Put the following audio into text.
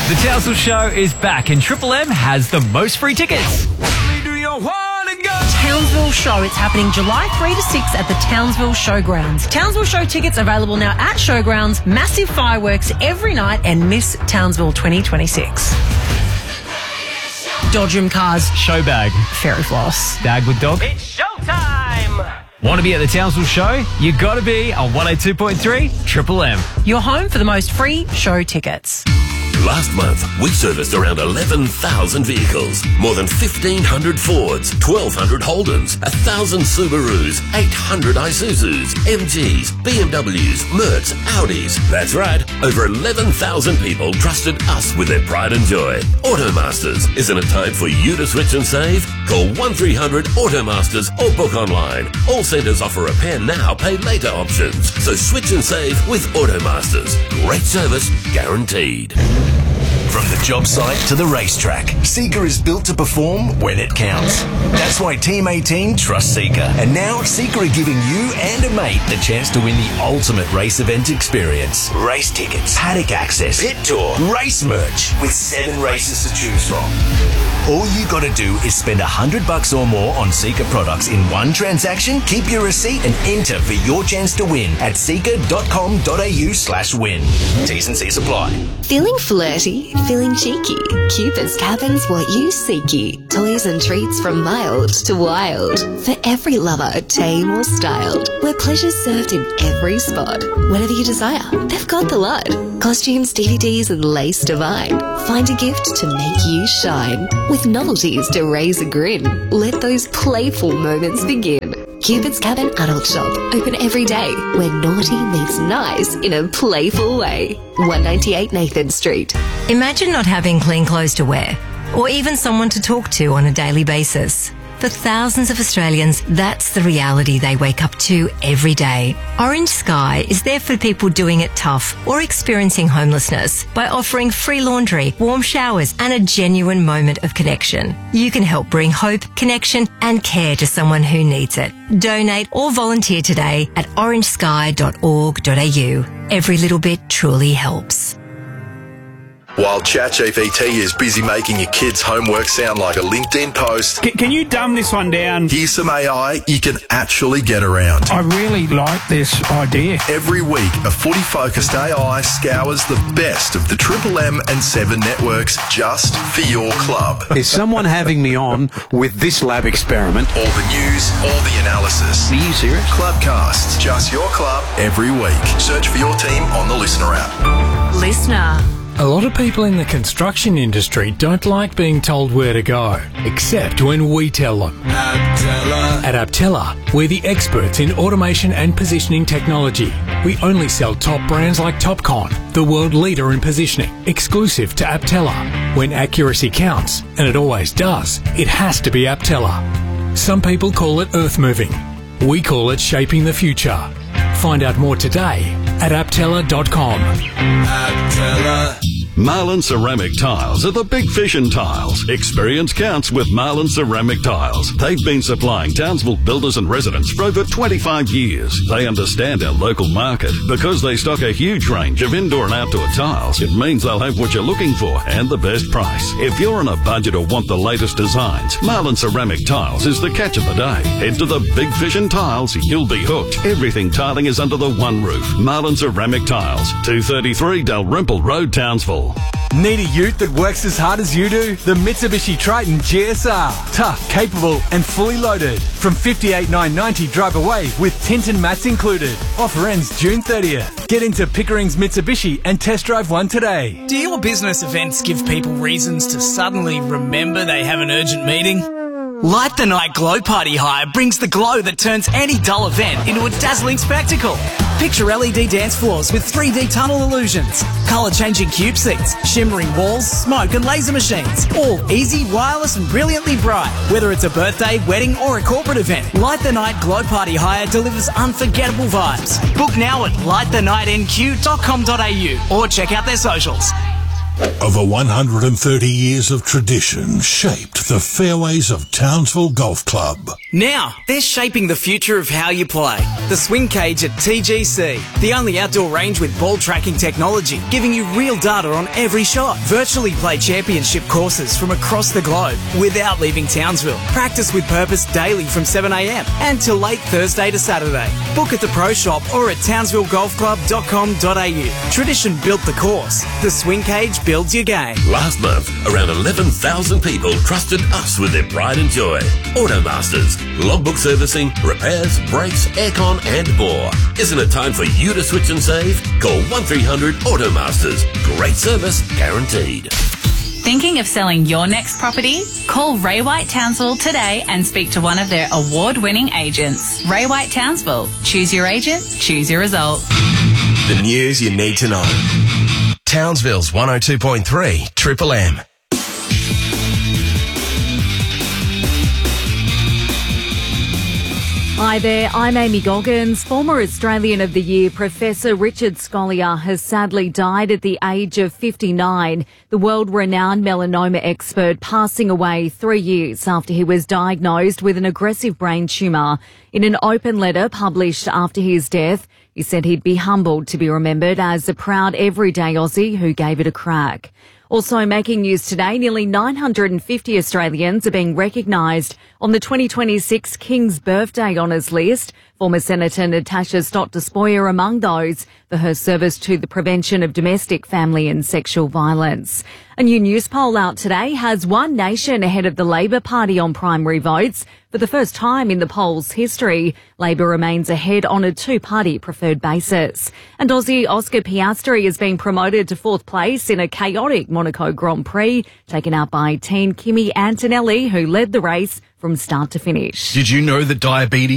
The Townsville Show is back and Triple M has the most free tickets. Townsville Show. It's happening July 3 to 6 at the Townsville Showgrounds. Townsville Show tickets available now at Showgrounds. Massive fireworks every night and Miss Townsville 2026. Dodgem cars. Show bag. Fairy floss. Dag with dog. It's showtime! Want to be at the Townsville Show? You got to be on 102.3 Triple M. Your home for the most free show tickets. Last month, we serviced around 11,000 vehicles, more than 1,500 Fords, 1,200 Holdens, 1,000 Subarus, 800 Isuzus, MGs, BMWs, Mercs, Audis. That's right, over 11,000 people trusted us with their pride and joy. Automasters, isn't it time for you to switch and save? Call 1300 Automasters or book online. All centres offer repair now, pay later options. So switch and save with Automasters. Great service, guaranteed. From the job site to the racetrack, Seeker is built to perform when it counts. That's why Team 18 trusts Seeker. And now, Seeker are giving you and a mate the chance to win the ultimate race event experience. Race tickets, paddock access, pit tour, race merch, with 7 races to choose from. All you got to do is spend $100 or more on Seeker products in one transaction, keep your receipt and enter for your chance to win at seeker.com.au/win. T's and C's apply. Feeling flirty? Feeling cheeky? Cupid's Cabin's what you seeky. Toys and treats from mild to wild. For every lover, tame or styled. Where pleasure's served in every spot. Whatever you desire, they've got the lot. Costumes, DVDs and lace divine. Find a gift to make you shine. With novelties to raise a grin. Let those playful moments begin. Cupid's Cabin Adult Shop. Open every day. Where naughty meets nice in a playful way. 198 Nathan Street. Imagine not having clean clothes to wear, or even someone to talk to on a daily basis. For thousands of Australians, that's the reality they wake up to every day. Orange Sky is there for people doing it tough or experiencing homelessness by offering free laundry, warm showers and a genuine moment of connection. You can help bring hope, connection and care to someone who needs it. Donate or volunteer today at orangesky.org.au. Every little bit truly helps. While ChatGPT is busy making your kids' homework sound like a LinkedIn post, can you dumb this one down? Here's some AI you can actually get around. I really like this idea. Every week, a footy-focused AI scours the best of the Triple M and 7 networks just for your club. Is someone having me on with this lab experiment? All the news, all the analysis. Are you serious? Clubcasts, just your club, every week. Search for your team on the Listener app. Listener. A lot of people in the construction industry don't like being told where to go, except when we tell them. At Aptella, we're the experts in automation and positioning technology. We only sell top brands like Topcon, the world leader in positioning, exclusive to Aptella. When accuracy counts, and it always does, it has to be Aptella. Some people call it earth moving. We call it shaping the future. Find out more today at aptella.com. Aptella. Marlin Ceramic Tiles are the big fish in tiles. Experience counts with Marlin Ceramic Tiles. They've been supplying Townsville builders and residents for over 25 years. They understand our local market. Because they stock a huge range of indoor and outdoor tiles, it means they'll have what you're looking for and the best price. If you're on a budget or want the latest designs, Marlin Ceramic Tiles is the catch of the day. Head to the big fish in tiles, you'll be hooked. Everything tiling is under the one roof. Marlin Ceramic Tiles, 233 Dalrymple Road, Townsville. Need a ute that works as hard as you do? The Mitsubishi Triton GSR. Tough, capable and fully loaded. From $58,990 drive away with tint and mats included. Offer ends June 30th. Get into Pickering's Mitsubishi and test drive one today. Do your business events give people reasons to suddenly remember they have an urgent meeting? Light the Night Glow Party Hire brings the glow that turns any dull event into a dazzling spectacle. Picture LED dance floors with 3D tunnel illusions, colour-changing cube seats, shimmering walls, smoke and laser machines. All easy, wireless and brilliantly bright. Whether it's a birthday, wedding or a corporate event, Light the Night Glow Party Hire delivers unforgettable vibes. Book now at lightthenightnq.com.au or check out their socials. Over 130 years of tradition shaped the fairways of Townsville Golf Club. Now, they're shaping the future of how you play. The Swing Cage at TGC, the only outdoor range with ball tracking technology, giving you real data on every shot. Virtually play championship courses from across the globe without leaving Townsville. Practice with purpose daily from 7 a.m. and till late Thursday to Saturday. Book at the Pro Shop or at townsvillegolfclub.com.au. Tradition built the course. The Swing Cage builds your game. Last month, around 11,000 people trusted us with their pride and joy. Automasters, logbook servicing, repairs, brakes, aircon and more. Isn't it time for you to switch and save? Call 1300 Automasters. Great service guaranteed. Thinking of selling your next property? Call Ray White Townsville today and speak to one of their award-winning agents. Ray White Townsville. Choose your agent, choose your result. The news you need to know. Townsville's 102.3 Triple M. Hi there, I'm Amy Goggins. Former Australian of the Year Professor Richard Scolyer has sadly died at the age of 59. The world-renowned melanoma expert passing away 3 years after he was diagnosed with an aggressive brain tumour. In an open letter published after his death, he said he'd be humbled to be remembered as a proud everyday Aussie who gave it a crack. Also making news today, nearly 950 Australians are being recognised on the 2026 King's Birthday Honours list. Former Senator Natasha Stott-Despoja among those for her service to the prevention of domestic, family and sexual violence. A new news poll out today has One Nation ahead of the Labor Party on primary votes. For the first time in the poll's history, Labor remains ahead on a two-party preferred basis. And Aussie Oscar Piastri has been promoted to fourth place in a chaotic Monaco Grand Prix, taken out by teen Kimi Antonelli, who led the race from start to finish. Did you know that diabetes